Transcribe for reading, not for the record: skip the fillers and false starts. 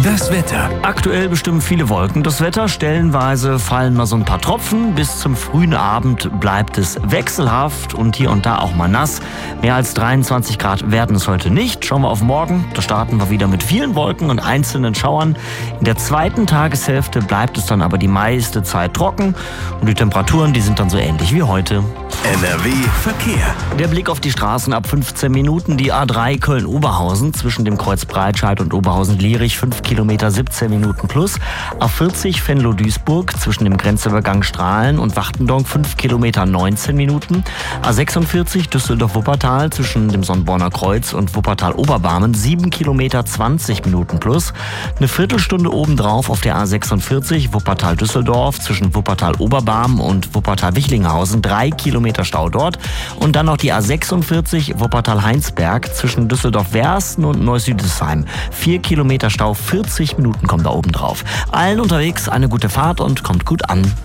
Das Wetter. Aktuell bestimmen viele Wolken das Wetter. Stellenweise fallen mal so ein paar Tropfen. Bis zum frühen Abend bleibt es wechselhaft und hier und da auch mal nass. Mehr als 23 Grad werden es heute nicht. Schauen wir auf morgen. Da starten wir wieder mit vielen Wolken und einzelnen Schauern. In der zweiten Tageshälfte bleibt es dann aber die meiste Zeit trocken. Und die Temperaturen, die sind dann so ähnlich wie heute. NRW Verkehr. Der Blick auf die Straßen ab 15 Minuten. Die A3 Köln-Oberhausen zwischen dem Kreuz Breitscheid und Oberhausen-Lierich 5 Kilometer 17 Minuten plus. A40 Venlo-Duisburg zwischen dem Grenzübergang Strahlen und Wachtendonk 5 Kilometer 19 Minuten. A46 Düsseldorf-Wuppertal zwischen dem Sonnborner Kreuz und Wuppertal-Oberbarmen 7 Kilometer 20 Minuten plus. Eine Viertelstunde obendrauf auf der A46 Wuppertal-Düsseldorf zwischen Wuppertal-Oberbarmen und Wuppertal-Wichlinghausen 3 Kilometer Stau dort. Und dann noch die A46 Wuppertal-Heinsberg zwischen Düsseldorf-Wersten und Neuss-Südesheim. 4 Kilometer Stau, 40 Minuten kommen da oben drauf. Allen unterwegs eine gute Fahrt und kommt gut an.